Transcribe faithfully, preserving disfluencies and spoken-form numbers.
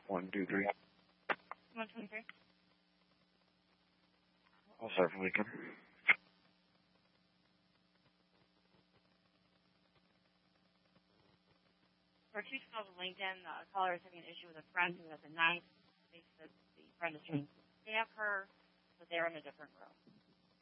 One, two, three. one twenty-three. I'll start from Lincoln. For two twelve Lincoln, uh, a caller is having an issue with a friend who has a knife. Thinks that the friend is trying to stab her, but they're in a different room.